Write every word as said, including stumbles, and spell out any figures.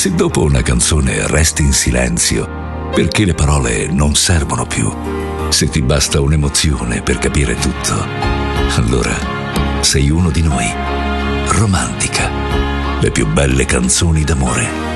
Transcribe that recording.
Se dopo una canzone resti in silenzio perché le parole non servono più, se ti basta un'emozione per capire tutto, allora sei uno di noi. Romantica, le più belle canzoni d'amore.